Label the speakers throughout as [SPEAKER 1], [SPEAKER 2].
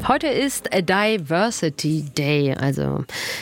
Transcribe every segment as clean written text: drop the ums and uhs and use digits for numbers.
[SPEAKER 1] Heute ist Diversity Day, also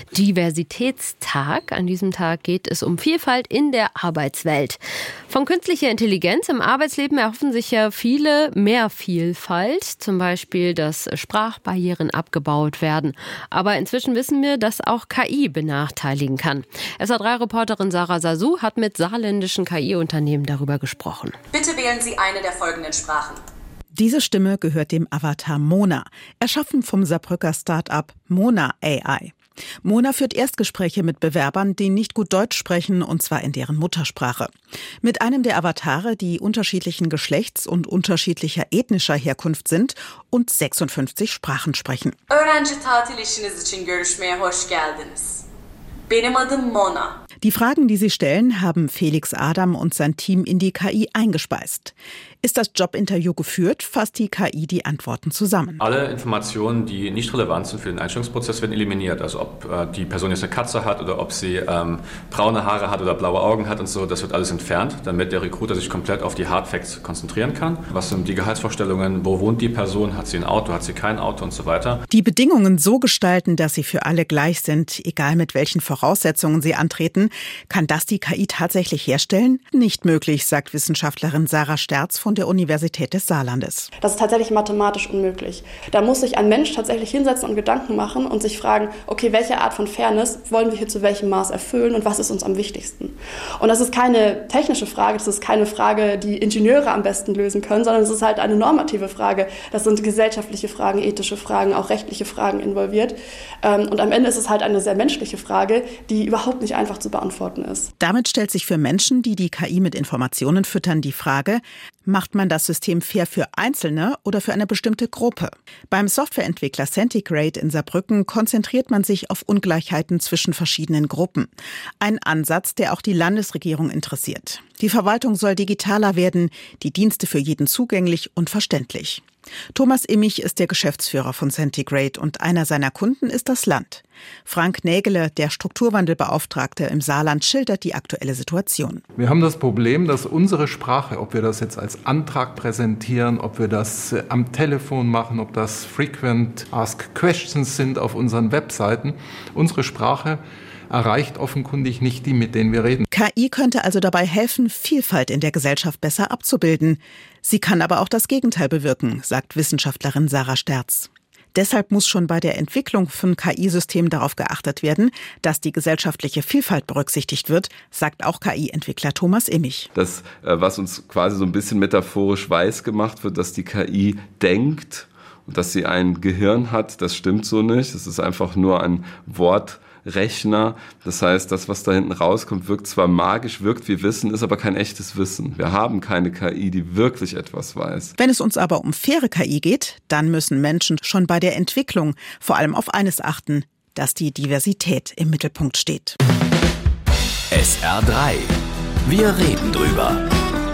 [SPEAKER 1] Diversitätstag. An diesem Tag geht es um Vielfalt in der Arbeitswelt. Von künstlicher Intelligenz im Arbeitsleben erhoffen sich ja viele mehr Vielfalt, zum Beispiel, dass Sprachbarrieren abgebaut werden. Aber inzwischen wissen wir, dass auch KI benachteiligen kann. SA3-Reporterin Sarah Sasu hat mit saarländischen KI-Unternehmen darüber gesprochen.
[SPEAKER 2] Bitte wählen Sie eine der folgenden Sprachen.
[SPEAKER 3] Diese Stimme gehört dem Avatar Mona, erschaffen vom Saarbrücker Start-up Mona AI. Mona führt Erstgespräche mit Bewerbern, die nicht gut Deutsch sprechen, und zwar in deren Muttersprache. Mit einem der Avatare, die unterschiedlichen Geschlechts- und unterschiedlicher ethnischer Herkunft sind und 56 Sprachen sprechen.
[SPEAKER 2] Öğrenci tatil işiniz için görüşmeye hoş geldiniz. Benim adım Mona.
[SPEAKER 3] Die Fragen, die sie stellen, haben Felix Adam und sein Team in die KI eingespeist. Ist das Jobinterview geführt, fasst die KI die Antworten zusammen.
[SPEAKER 4] Alle Informationen, die nicht relevant sind für den Einstellungsprozess, werden eliminiert. Also ob die Person jetzt eine Katze hat oder ob sie braune Haare hat oder blaue Augen hat und so, das wird alles entfernt, damit der Recruiter sich komplett auf die Hard Facts konzentrieren kann. Was sind die Gehaltsvorstellungen, wo wohnt die Person, hat sie ein Auto, hat sie kein Auto und so weiter.
[SPEAKER 3] Die Bedingungen so gestalten, dass sie für alle gleich sind, egal mit welchen Voraussetzungen sie antreten. Kann das die KI tatsächlich herstellen? Nicht möglich, sagt Wissenschaftlerin Sarah Sterz von der Universität des Saarlandes.
[SPEAKER 5] Das ist tatsächlich mathematisch unmöglich. Da muss sich ein Mensch tatsächlich hinsetzen und Gedanken machen und sich fragen, okay, welche Art von Fairness wollen wir hier zu welchem Maß erfüllen und was ist uns am wichtigsten? Und das ist keine technische Frage, das ist keine Frage, die Ingenieure am besten lösen können, sondern es ist halt eine normative Frage. Das sind gesellschaftliche Fragen, ethische Fragen, auch rechtliche Fragen involviert. Und am Ende ist es halt eine sehr menschliche Frage, die überhaupt nicht einfach zu beantworten ist.
[SPEAKER 3] Damit stellt sich für Menschen, die die KI mit Informationen füttern, die Frage, macht man das System fair für Einzelne oder für eine bestimmte Gruppe? Beim Softwareentwickler Centigrade in Saarbrücken konzentriert man sich auf Ungleichheiten zwischen verschiedenen Gruppen. Ein Ansatz, der auch die Landesregierung interessiert. Die Verwaltung soll digitaler werden, die Dienste für jeden zugänglich und verständlich. Thomas Immich ist der Geschäftsführer von Centigrade und einer seiner Kunden ist das Land. Frank Nägele, der Strukturwandelbeauftragte im Saarland, schildert die aktuelle Situation.
[SPEAKER 6] Wir haben das Problem, dass unsere Sprache, ob wir das jetzt als Antrag präsentieren, ob wir das am Telefon machen, ob das Frequent Asked Questions sind auf unseren Webseiten, unsere Sprache erreicht offenkundig nicht die, mit denen wir reden.
[SPEAKER 3] KI könnte also dabei helfen, Vielfalt in der Gesellschaft besser abzubilden. Sie kann aber auch das Gegenteil bewirken, sagt Wissenschaftlerin Sarah Sterz. Deshalb muss schon bei der Entwicklung von KI-Systemen darauf geachtet werden, dass die gesellschaftliche Vielfalt berücksichtigt wird, sagt auch KI-Entwickler Thomas Immich.
[SPEAKER 7] Das, was uns quasi so ein bisschen metaphorisch weiß gemacht wird, dass die KI denkt und dass sie ein Gehirn hat, das stimmt so nicht. Es ist einfach nur ein Wortrechner. Das heißt, das, was da hinten rauskommt, wirkt zwar magisch, wirkt wie Wissen, ist aber kein echtes Wissen. Wir haben keine KI, die wirklich etwas weiß.
[SPEAKER 3] Wenn es uns aber um faire KI geht, dann müssen Menschen schon bei der Entwicklung vor allem auf eines achten, dass die Diversität im Mittelpunkt steht.
[SPEAKER 8] SR3. Wir reden drüber.